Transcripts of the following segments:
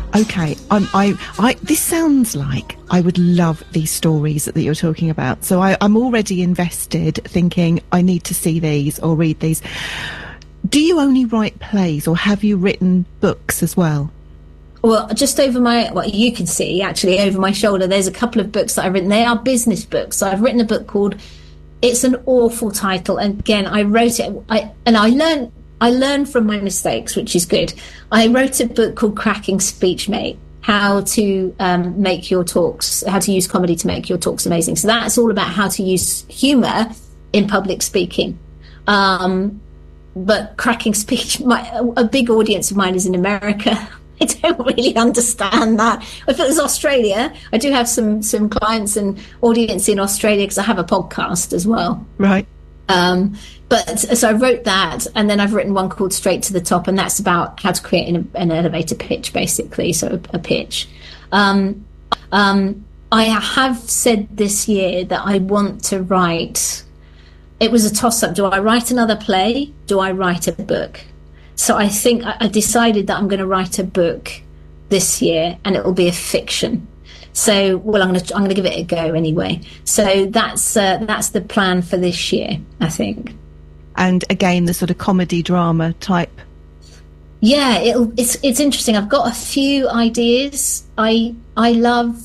Okay, this sounds like I would love these stories that you're talking about. So I'm already invested, thinking I need to see these or read these. Do you only write plays, or have you written books as well? Well, just over you can see actually over my shoulder, there's a couple of books that I've written. They are business books. So I've written a book called, it's an awful title. And again, I wrote it, I learned from my mistakes, which is good. I wrote a book called Cracking Speechmate, how to make your talks, how to use comedy to make your talks amazing. So that's all about how to use humour in public speaking. But cracking speech, a big audience of mine is in America. I don't really understand that. If it was Australia, I do have some clients and audience in Australia because I have a podcast as well. Right. But so I wrote that, and then I've written one called Straight to the Top, and that's about how to create an elevator pitch, basically. So a pitch. I have said this year that I want to write. It was a toss-up. Do I write another play? Do I write a book? So I think I decided that I'm going to write a book this year, and it will be a fiction. So, well, I'm going to give it a go anyway. So that's the plan for this year, I think. And again, the sort of comedy drama type. Yeah, it's interesting. I've got a few ideas. I love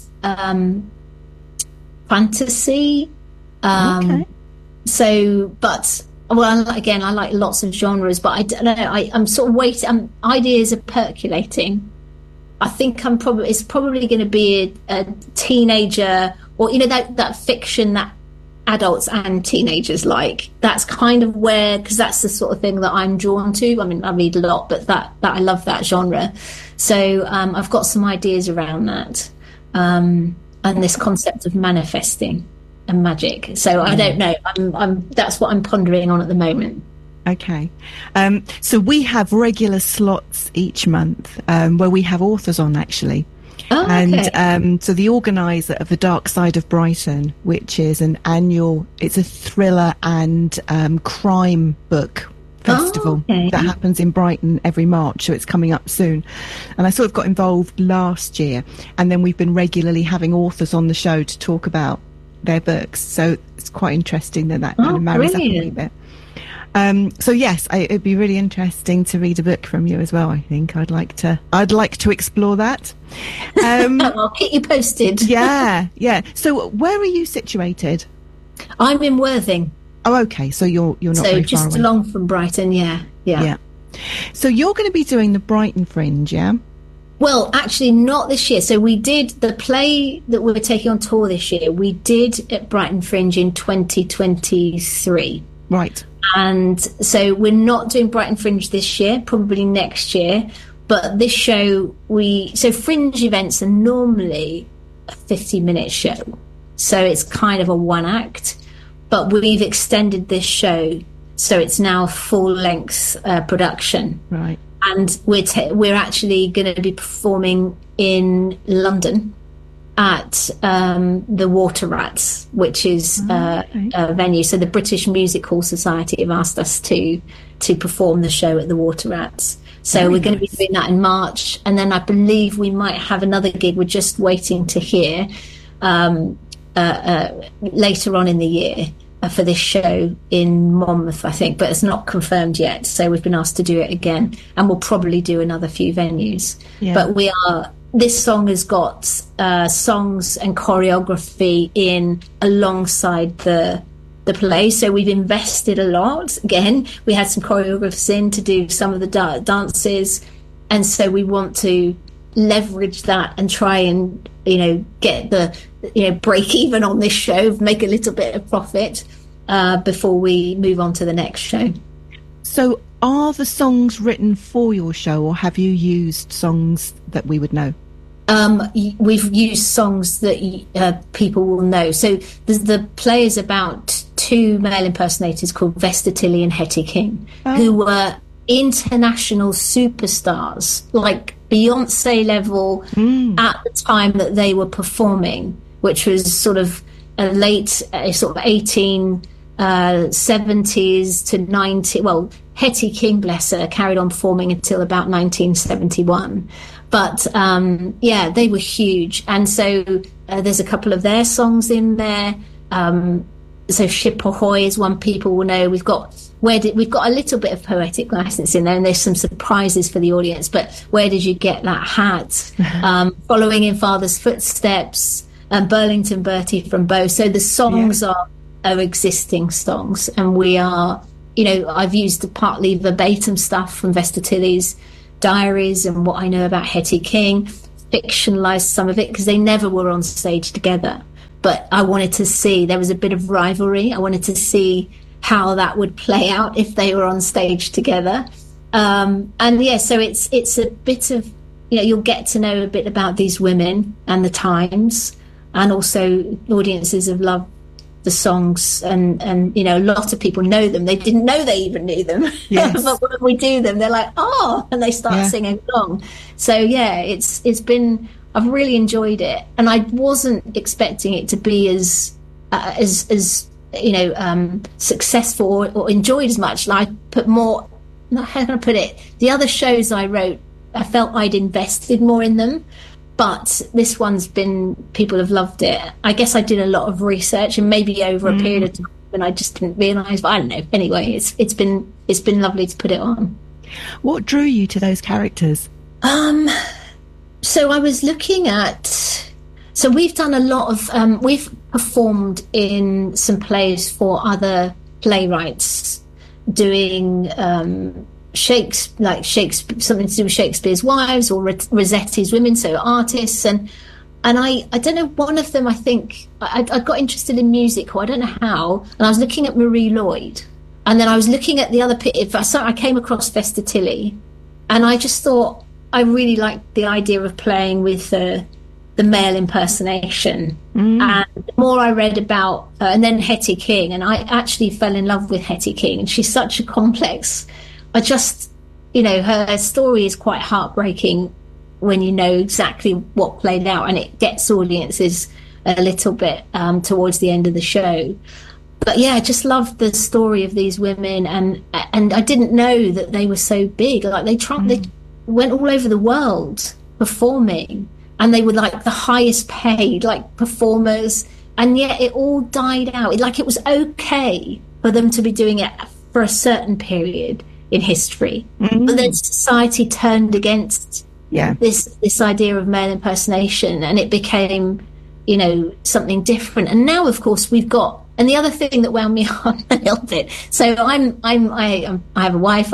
fantasy. Okay. So, but well, again, I like lots of genres, but I don't know. I'm sort of waiting. Ideas are percolating. I think it's probably going to be a teenager, or that fiction that adults and teenagers like. That's kind of where, because that's the sort of thing that I'm drawn to. I mean, I read a lot, but that I love that genre. So I've got some ideas around that, and this concept of manifesting and magic. So I don't know. That's what I'm pondering on at the moment. Okay. So we have regular slots each month where we have authors on, actually. Oh, okay. And so the organiser of The Dark Side of Brighton, which is it's a thriller and crime book festival that happens in Brighton every March, so it's coming up soon. And I sort of got involved last year, and then we've been regularly having authors on the show to talk about their books. So it's quite interesting that kind of marries up a wee bit. So yes, it'd be really interesting to read a book from you as well. I think I'd like to explore that. I'll keep you posted. Yeah. So where are you situated? I'm in Worthing. Oh, okay. So you're not very far away. So just along from Brighton. Yeah. So you're going to be doing the Brighton Fringe, yeah? Well, actually, not this year. So we did the play that we were taking on tour this year. We did at Brighton Fringe in 2023. Right. And so we're not doing Brighton Fringe this year, probably next year. But this show, so Fringe events are normally a 50-minute show. So it's kind of a one act. But we've extended this show, so it's now a full-length production. Right. And we're actually going to be performing in London at the Water Rats, which is a venue. So the British Music Hall Society have asked us to perform the show at the Water Rats. So we're going to be doing that in March, and then I believe we might have another gig. We're just waiting to hear later on in the year for this show in Monmouth, I think, but it's not confirmed yet. So we've been asked to do it again, and we'll probably do another few venues. Yeah. But this song has got songs and choreography in alongside the play. So we've invested a lot. Again, we had some choreographers in to do some of the dances, and so we want to leverage that and try and get the break even on this show, make a little bit of profit before we move on to the next show. So are the songs written for your show, or have you used songs that we would know? We've used songs that people will know. So the play is about two male impersonators called Vesta Tilley and Hetty King, who were international superstars, like Beyonce level at the time that they were performing, which was sort of a late sort of 1870s to 90. Well, Hetty King, bless her, carried on performing until about 1971. But they were huge. And so there's a couple of their songs in there. So Ship Ahoy is one people will know. We've got a little bit of poetic license in there, and there's some surprises for the audience. But Where Did You Get That Hat? Following in Father's Footsteps, Burlington Bertie from Bow. So the songs are existing songs, and we are, I've used partly verbatim stuff from Vesta Tilley's diaries and what I know about Hetty King, fictionalized some of it because they never were on stage together. But I wanted to see, there was a bit of rivalry. I wanted to see how that would play out if they were on stage together. So it's a bit of, you'll get to know a bit about these women and the times, and also audiences have loved the songs, and a lot of people know them. They didn't know they even knew them. Yes. But when we do them, they're like, oh, and they start singing along. So it's been, I've really enjoyed it, and I wasn't expecting it to be as successful or enjoyed as much. Like, put more, how can I put it? The other shows I wrote, I felt I'd invested more in them, but this one's been, people have loved it. I guess I did a lot of research, and maybe over a period of time, and I just didn't realise. But I don't know. Anyway, it's been lovely to put it on. What drew you to those characters? So I was looking at. So we've done a lot of. We've performed in some plays for other playwrights, doing Shakespeare, something to do with Shakespeare's wives or Rossetti's women, so artists, and I don't know, one of them, I think I got interested in music, or I don't know how, and I was looking at Marie Lloyd, and then I was looking at the other I came across Vesta Tilley, and I just thought I really liked the idea of playing with the male impersonation. And the more I read about and then Hetty King, and I actually fell in love with Hetty King, and she's such a complex, her story is quite heartbreaking when you know exactly what played out, and it gets audiences a little bit towards the end of the show. But I just loved the story of these women, and I didn't know that they were so big. Like they went all over the world performing, and they were like the highest paid like performers, and yet it all died out. Like it was okay for them to be doing it for a certain period in history, but then society turned against this idea of male impersonation, and it became something different. And now of course we've got, and the other thing that wound me on a little bit, so I have a wife,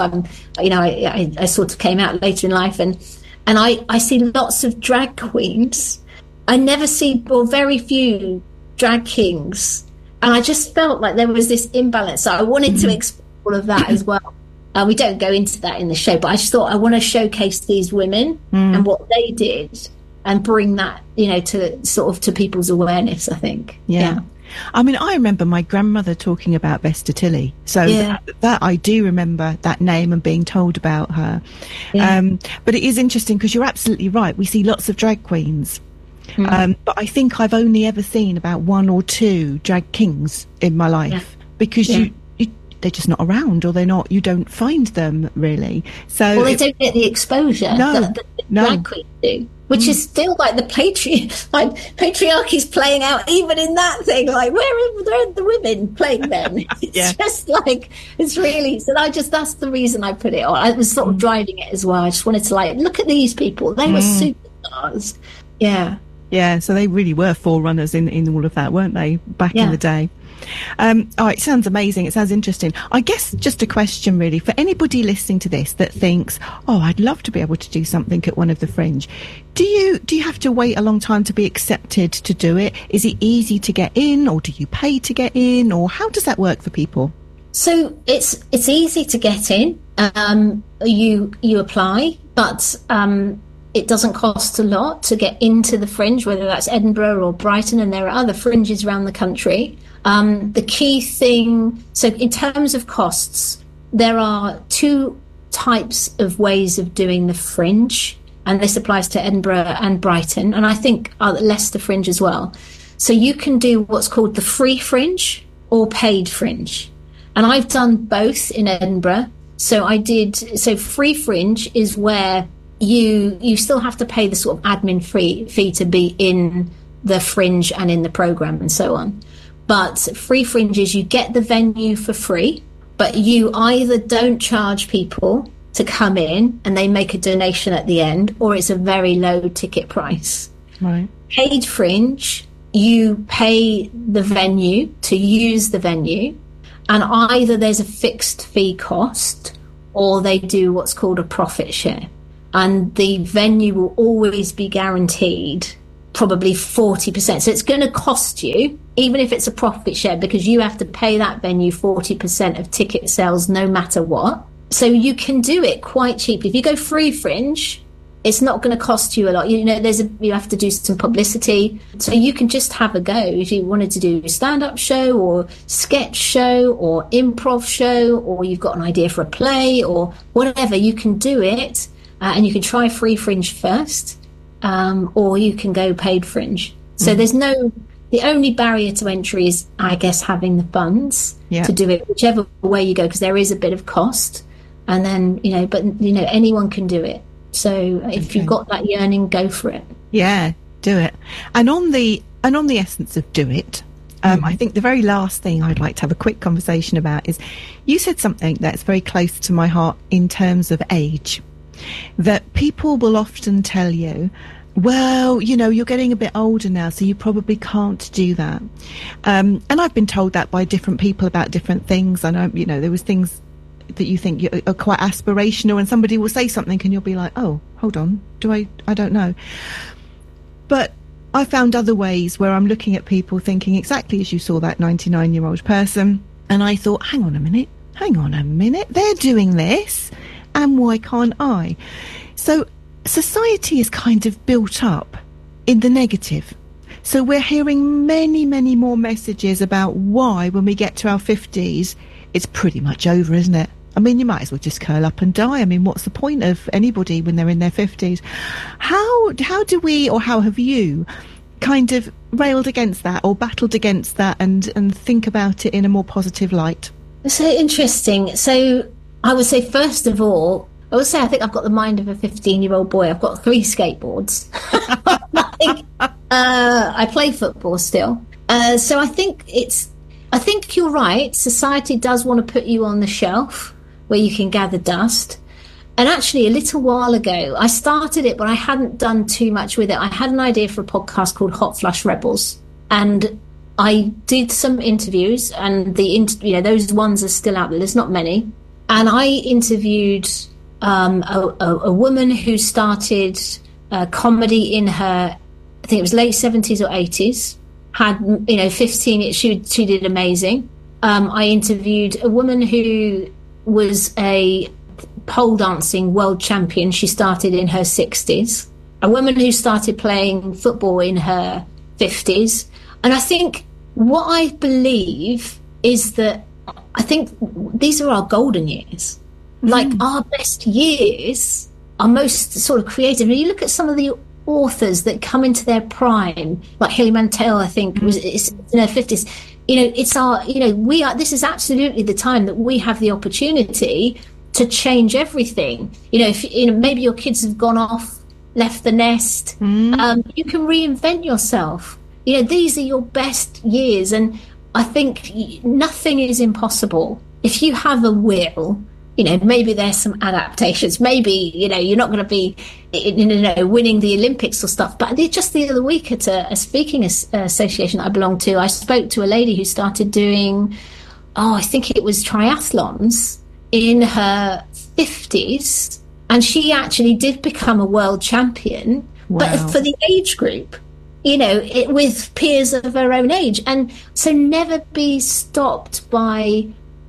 I sort of came out later in life, and I see lots of drag queens. I never see, or very few, drag kings, and I just felt like there was this imbalance, so I wanted to explore all of that as well. We don't go into that in the show, but I just thought I want to showcase these women and what they did, and bring that, to people's awareness, I think. Yeah. I mean, I remember my grandmother talking about Vesta Tilley. So that I do remember that name and being told about her. Yeah. But it is interesting because you're absolutely right. We see lots of drag queens. But I think I've only ever seen about one or two drag kings in my life, because they're just not around, or you don't find them really. So they don't get the exposure that the drag queens do, which is still like the patriarchy's playing out even in that thing. Like where are the women playing then? It's just like, it's really, so that's the reason I put it on. I was sort of driving it as well. I just wanted to look at these people. They were superstars. Yeah, so they really were forerunners in all of that, weren't they, back in the day? It sounds amazing. It sounds interesting. I guess just a question really for anybody listening to this that thinks, I'd love to be able to do something at one of the Fringe. Do you have to wait a long time to be accepted to do it? Is it easy to get in, or do you pay to get in, or how does that work for people? So it's easy to get in. You apply, but it doesn't cost a lot to get into the Fringe, whether that's Edinburgh or Brighton, and there are other fringes around the country. The key thing, so in terms of costs, there are two types of ways of doing the Fringe, and this applies to Edinburgh and Brighton, and I think Leicester Fringe as well. So you can do what's called the free Fringe or paid Fringe, and I've done both in Edinburgh. So Free Fringe is where you still have to pay the sort of admin fee to be in the Fringe and in the programme and so on. But Free Fringe is you get the venue for free, but you either don't charge people to come in and they make a donation at the end, or it's a very low ticket price. Right. Paid Fringe, you pay the venue to use the venue, and either there's a fixed fee cost or they do what's called a profit share. And the venue will always be guaranteed probably 40%. So it's going to cost you, even if it's a profit share, because you have to pay that venue 40% of ticket sales no matter what. So you can do it quite cheaply. If you go Free Fringe, it's not going to cost you a lot. You know, you have to do some publicity. So you can just have a go. If you wanted to do a stand-up show or sketch show or improv show, or you've got an idea for a play or whatever, you can do it. And you can try Free Fringe first, or you can go Paid Fringe. So the only barrier to entry is, I guess, having the funds to do it, whichever way you go, because there is a bit of cost. And then, but anyone can do it. So if you've got that yearning, go for it. Yeah, do it. And on the essence of do it, I think the very last thing I'd like to have a quick conversation about is, you said something that's very close to my heart in terms of age, that people will often tell you, well, you're getting a bit older now, so you probably can't do that. And I've been told that by different people about different things. I know, there was things that you think are quite aspirational, and somebody will say something and you'll be like, oh, hold on, I don't know. But I found other ways where I'm looking at people thinking exactly as you saw that 99-year-old person, and I thought, hang on a minute, they're doing this, and why can't I? So society is kind of built up in the negative. So we're hearing many, many more messages about why, when we get to our 50s, it's pretty much over, isn't it? I mean, you might as well just curl up and die. I mean, what's the point of anybody when they're in their 50s? How do we, or how have you kind of railed against that or battled against that and think about it in a more positive light? So interesting. So I would say, first of all, I think I've got the mind of a 15-year-old boy. I've got 3 skateboards. I play football still. So I think you're right. Society does want to put you on the shelf where you can gather dust. And actually, a little while ago, I started it, but I hadn't done too much with it. I had an idea for a podcast called Hot Flush Rebels. And I did some interviews, and those ones are still out there. There's not many. And I interviewed a woman who started comedy in her, I think it was late 70s or 80s. Had 15. She did amazing. I interviewed a woman who was a pole dancing world champion. She started in her 60s. A woman who started playing football in her 50s. And I think what I believe is that I think these are our golden years. Like, our best years are most sort of creative. And you look at some of the authors that come into their prime, like Hilary Mantel, I think is in her 50s. This is absolutely the time that we have the opportunity to change everything. If maybe your kids have gone off, left the nest, you can reinvent yourself. These are your best years, and I think nothing is impossible if you have a will. Maybe there's some adaptations. Maybe, you're not going to be, winning the Olympics or stuff. But just the other week at a speaking association that I belong to, I spoke to a lady who started doing, I think it was triathlons in her 50s. And she actually did become a world champion, but for the age group, with peers of her own age. And so never be stopped by,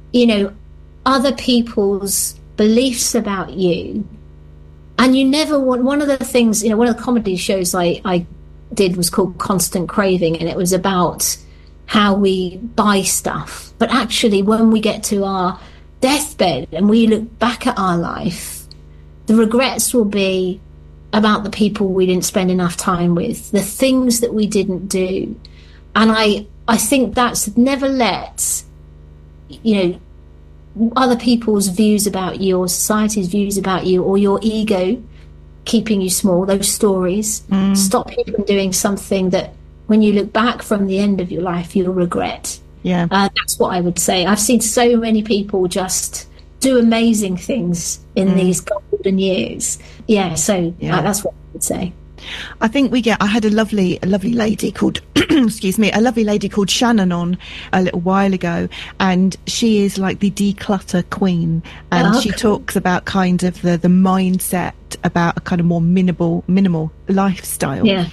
other people's beliefs about you. And you never want, one of the things, one of the comedy shows I did was called Constant Craving, and it was about how we buy stuff. But actually, when we get to our deathbed and we look back at our life, the regrets will be about the people we didn't spend enough time with, the things that we didn't do. And I think that's never let, other people's views about you, or society's views about you, or your ego keeping you small, those stories, stop you from doing something that when you look back from the end of your life, you'll regret. Yeah. That's what I would say. I've seen so many people just do amazing things in these golden years. Yeah, so that's what I would say. I think I had a lovely lady called, excuse me, a lovely lady called Shannon on a little while ago, and she is like the declutter queen, and she talks about kind of the mindset about a kind of more minimal lifestyle. Yeah.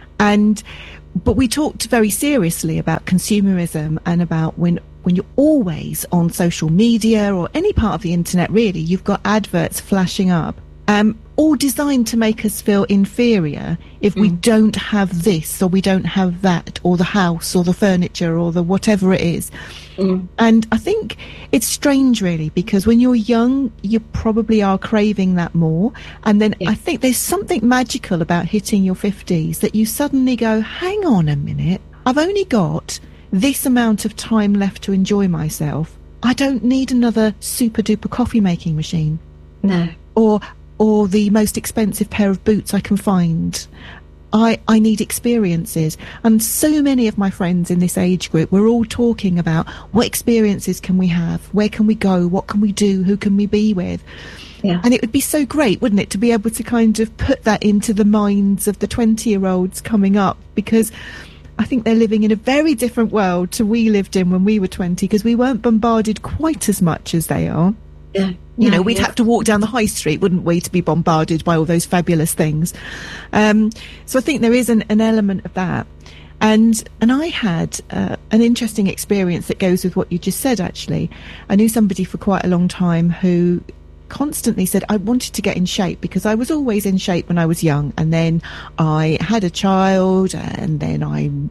But we talked very seriously about consumerism and about when you're always on social media or any part of the internet, really, you've got adverts flashing up, all designed to make us feel inferior if we don't have this or we don't have that, or the house or the furniture or the whatever it is. And I think it's strange, really, because when you're young, you probably are craving that more. And then I think there's something magical about hitting your 50s that you suddenly go, hang on a minute, I've only got this amount of time left to enjoy myself. I don't need another super duper coffee making machine. No. Or the most expensive pair of boots I can find. I need experiences. And so many of my friends in this age group, we're all talking about what experiences can we have? Where can we go? What can we do? Who can we be with? Yeah. And it would be so great, wouldn't it, to be able to kind of put that into the minds of the 20-year-olds coming up, because I think they're living in a very different world to we lived in when we were 20, because we weren't bombarded quite as much as they are. Yeah. You know, we'd have to walk down the high street, wouldn't we, to be bombarded by all those fabulous things. So I think there is an element of that. And I had an interesting experience that goes with what you just said, actually. I knew somebody for quite a long time who constantly said, I wanted to get in shape because I was always in shape when I was young. And then I had a child, and then I'm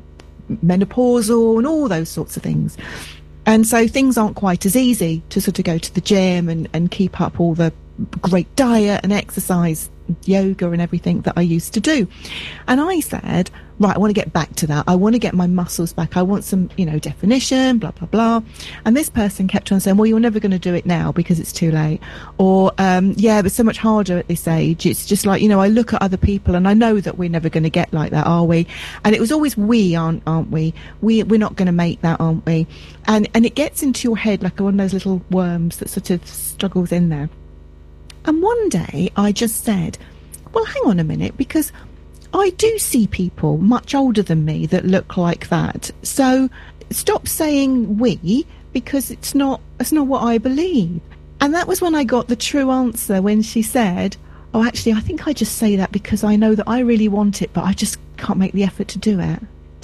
menopausal and all those sorts of things. And so things aren't quite as easy to sort of go to the gym and keep up all the great diet and exercise, yoga and everything that I used to do. And I said, right, I want to get back to that. I want to get my muscles back. I want some, definition, blah, blah, blah. And this person kept on saying, well, you're never going to do it now because it's too late. Or, but so much harder at this age. It's just like, I look at other people and I know that we're never going to get like that, are we? And it was always we, aren't we? We're not going to make that, aren't we? And it gets into your head like one of those little worms that sort of struggles in there. And one day I just said, well, hang on a minute, because I do see people much older than me that look like that. So stop saying we, because it's not what I believe. And that was when I got the true answer, when she said, oh, actually, I think I just say that because I know that I really want it, but I just can't make the effort to do it.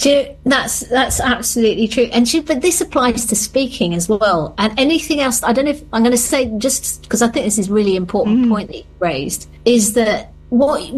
That's absolutely true. But this applies to speaking as well. And anything else, I don't know if I'm going to say, just because I think this is a really important point that you raised, is that a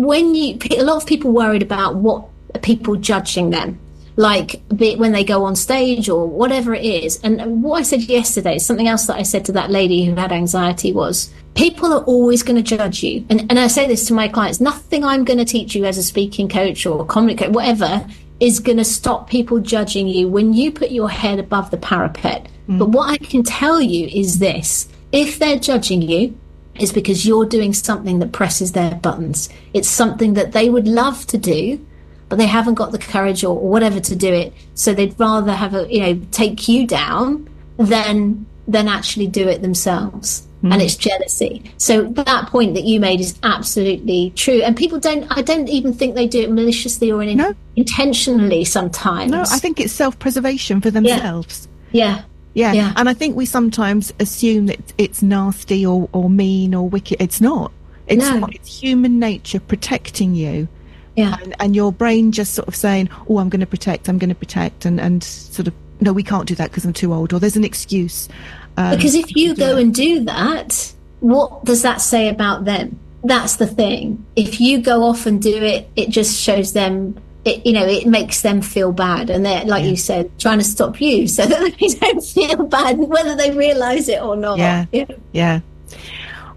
lot of people worried about what people judging them, like when they go on stage or whatever it is. And what I said yesterday, something else that I said to that lady who had anxiety, was people are always going to judge you. And I say this to my clients, nothing I'm going to teach you as a speaking coach or a comedy coach, whatever, is going to stop people judging you when you put your head above the parapet. But what I can tell you is this: if they're judging you, it's because you're doing something that presses their buttons. It's something that they would love to do, but they haven't got the courage or whatever to do it. So they'd rather have take you down than actually do it themselves. And it's jealousy. So that point that you made is absolutely true. And people I don't even think they do it maliciously or intentionally sometimes. No, I think it's self-preservation for themselves. Yeah. And I think we sometimes assume that it's nasty or mean or wicked. It's not. It's human nature protecting you. Yeah. And your brain just sort of saying, oh, I'm going to protect. And sort of, no, we can't do that because I'm too old, or there's an excuse. Because if you go and do that, what does that say about them? That's the thing. If you go off and do it, it just shows them, it makes them feel bad. And they're, like you said, trying to stop you so that they don't feel bad, whether they realise it or not. Yeah.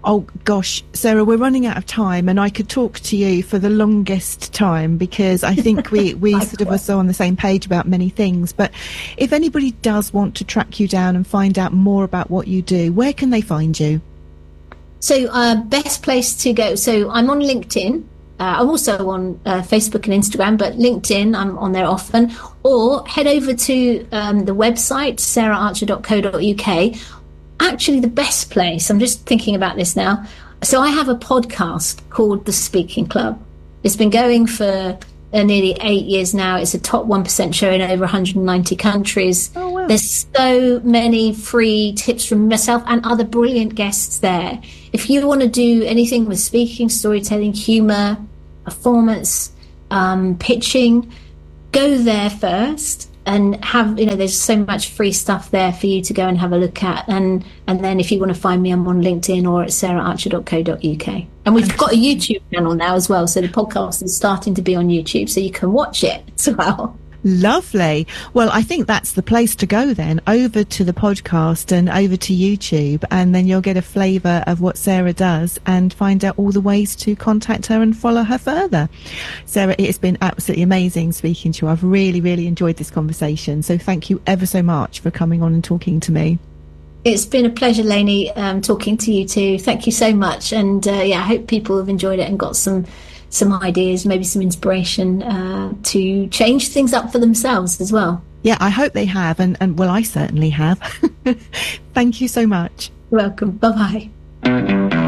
Oh gosh, Sarah, we're running out of time, and I could talk to you for the longest time, because I think we sort of are so on the same page about many things. But if anybody does want to track you down and find out more about what you do, where can they find you? So best place to go. So I'm on LinkedIn. I'm also on Facebook and Instagram, but LinkedIn, I'm on there often. Or head over to the website, saraharcher.co.uk. Actually, the best place, I'm just thinking about this now. So I have a podcast called The Speaking Club. It's been going for nearly 8 years now. It's a top 1% show in over 190 countries. Oh, wow. There's so many free tips from myself and other brilliant guests there. If you want to do anything with speaking, storytelling, humour, performance, pitching, go there first and have, there's so much free stuff there for you to go and have a look at. And then if you want to find me, I'm on LinkedIn or at saraharcher.co.uk. And we've got a YouTube channel now as well. So the podcast is starting to be on YouTube, so you can watch it as well. Lovely. Well, I think that's the place to go then, over to the podcast and over to YouTube, and then you'll get a flavour of what Sarah does and find out all the ways to contact her and follow her further. Sarah, it has been absolutely amazing speaking to you. I've really, really enjoyed this conversation. So thank you ever so much for coming on and talking to me. It's been a pleasure, Lainey, talking to you too. Thank you so much. And I hope people have enjoyed it and got some ideas, maybe some inspiration to change things up for themselves as well. Yeah, I hope they have. And well, I certainly have. Thank you so much. You're welcome. Bye-bye.